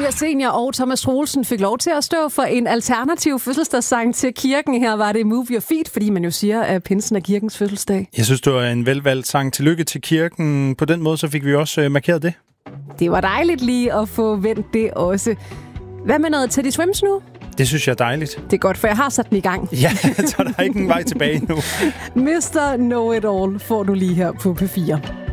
Julia Senior og Thomas Troelsen fik lov til at stå for en alternativ fødselsdagssang til kirken. Her var det Move Your Feet, fordi man jo siger, at pinsen er kirkens fødselsdag. Jeg synes, det var en velvalgt sang. Tillykke til kirken. På den måde, så fik vi også markeret det. Det var dejligt lige at få vendt det også. Hvad med noget Teddy Swims nu? Det synes jeg er dejligt. Det er godt, for jeg har sat den i gang. Ja, så der er ikke en vej tilbage nu. Mr. Know It All får du lige her på P4.